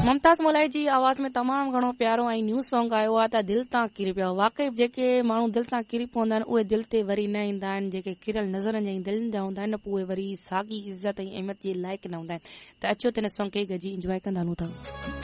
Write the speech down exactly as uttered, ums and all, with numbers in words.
मुमताज़ मोलाई जी आवाज़ में तमामु घणो प्यारो ऐं न्यू सॉन्ग आयो आहे त दिल तां किरी पियो। वाकई जेके माण्हू दिल तां किरी पवंदा आहिनि उहे दिल ते वरी न ईंदा आहिनि। जेके किरल नज़रनि जा दिलनि जा हूंदा आहिनि उहे वरी साॻी इज़त ऐं अहमियत जे लाइक़ न हूंदा आहिनि। त अचो त हिन सॉन्ग खे गॾिजी इंजॉय कंदा हलूं था।